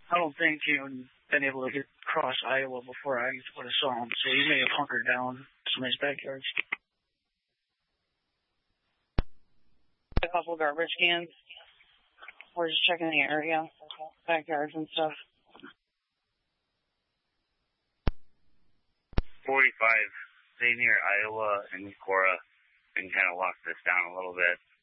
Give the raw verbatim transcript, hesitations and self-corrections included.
I don't think he would have been able to get across Iowa before I would have saw him, so he may have hunkered down somebody's backyards. A couple garbage cans. We're just checking the area, backyards and stuff. forty-five, stay near Iowa and Cora and kind of lock this down a little bit.